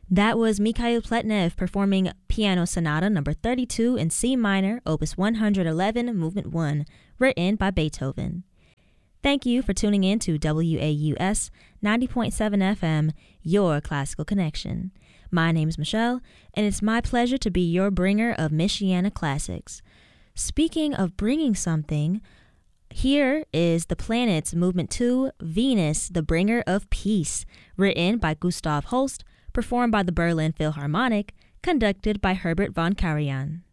That was Mikhail Pletnev performing Piano Sonata number 32 in C minor, opus 111, movement 1, written by Beethoven. Thank you for tuning in to WAUS 90.7 FM, your classical connection. My name is Michelle, and it's my pleasure to be your bringer of Michiana classics. Speaking of bringing something, here is The Planets Movement 2, Venus, the Bringer of Peace, written by Gustav Holst, performed by the Berlin Philharmonic, conducted by Herbert von Karajan.